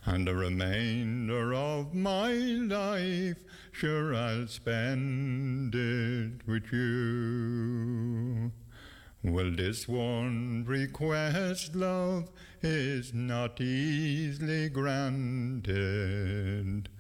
And the remainder of my life, sure I'll spend it with you. Well, this one request, love, is not easily granted.